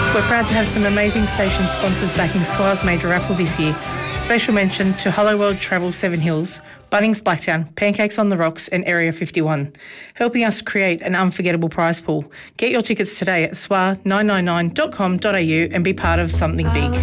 We're proud to have some amazing station sponsors backing SWA's major raffle this year. Special mention to Hello World Travel Seven Hills, Bunnings Blacktown, Pancakes on the Rocks and Area 51, helping us create an unforgettable prize pool. Get your tickets today at swa999.com.au and be part of something big.